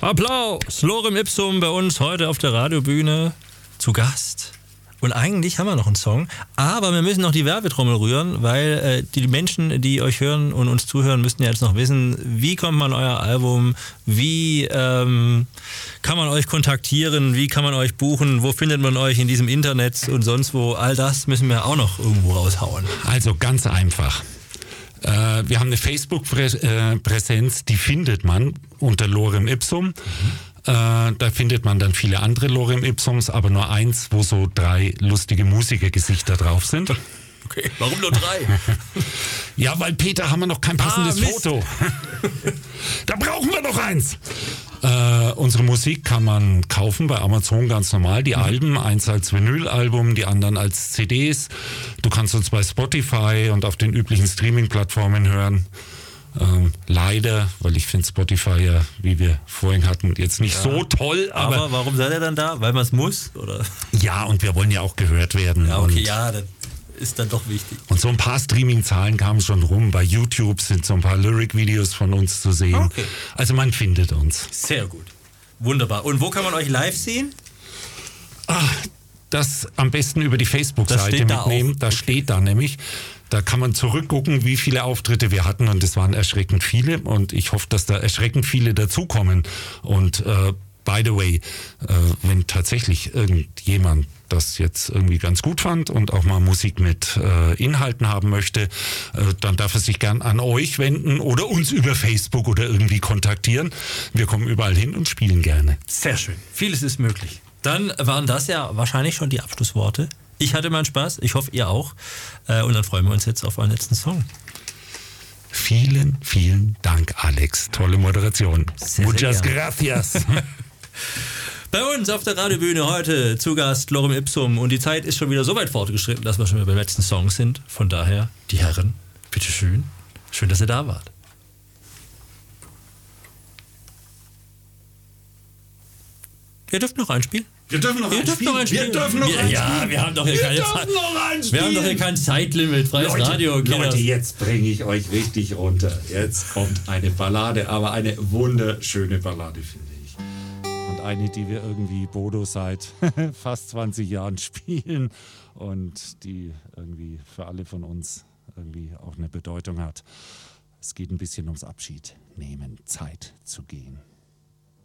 Applaus! Lorem Ipsum bei uns heute auf der Radiobühne zu Gast. Und eigentlich haben wir noch einen Song, aber wir müssen noch die Werbetrommel rühren, weil die Menschen, die euch hören und uns zuhören, müssten ja jetzt noch wissen, wie kommt man an euer Album, wie kann man euch kontaktieren, wie kann man euch buchen, wo findet man euch in diesem Internet und sonst wo. All das müssen wir auch noch irgendwo raushauen. Also ganz einfach. Wir haben eine Facebook-Präsenz, die findet man unter Lorem Ipsum. Da findet man dann viele andere Lorem Ipsums, aber nur eins, wo so 3 lustige Musikergesichter drauf sind. Okay, warum nur 3? Ja, weil Peter, haben wir noch kein passendes Foto. Da brauchen wir noch eins. Unsere Musik kann man kaufen bei Amazon ganz normal. Die Alben, eins als Vinylalbum, die anderen als CDs. Du kannst uns bei Spotify und auf den üblichen Streaming-Plattformen hören. Leider, weil ich finde Spotify ja, wie wir vorhin hatten, jetzt nicht so toll. Aber warum seid ihr dann da? Weil man es muss? Oder? Ja, und wir wollen ja auch gehört werden. Ja, okay, und das ist dann doch wichtig. Und so ein paar Streaming-Zahlen kamen schon rum. Bei YouTube sind so ein paar Lyric-Videos von uns zu sehen. Okay. Also man findet uns. Sehr gut. Wunderbar. Und wo kann man euch live sehen? Das am besten über die Facebook-Seite mitnehmen. Das steht da nämlich. Da kann man zurückgucken, wie viele Auftritte wir hatten, und es waren erschreckend viele, und ich hoffe, dass da erschreckend viele dazukommen. Und by the way, wenn tatsächlich irgendjemand das jetzt irgendwie ganz gut fand und auch mal Musik mit Inhalten haben möchte, dann darf er sich gern an euch wenden oder uns über Facebook oder irgendwie kontaktieren. Wir kommen überall hin und spielen gerne. Sehr schön. Vieles ist möglich. Dann waren das ja wahrscheinlich schon die Abschlussworte. Ich hatte meinen Spaß, ich hoffe ihr auch. Und dann freuen wir uns jetzt auf euren letzten Song. Vielen, vielen Dank, Alex. Tolle Moderation. Muchas gracias. Bei uns auf der Radiobühne heute zu Gast Lorem Ipsum. Und die Zeit ist schon wieder so weit fortgeschritten, dass wir schon wieder beim letzten Song sind. Von daher, die Herren, bitteschön. Schön, dass ihr da wart. Ihr dürft noch einspielen. Wir dürfen noch einspielen. Ja, wir haben doch hier keine Zeit. Wir haben doch hier kein Zeitlimit. Freies Radio. Leute, jetzt bringe ich euch richtig runter. Jetzt kommt eine Ballade, aber eine wunderschöne Ballade, finde ich. Und eine, die wir irgendwie Bodo seit fast 20 Jahren spielen und die irgendwie für alle von uns irgendwie auch eine Bedeutung hat. Es geht ein bisschen ums Abschied nehmen, Zeit zu gehen.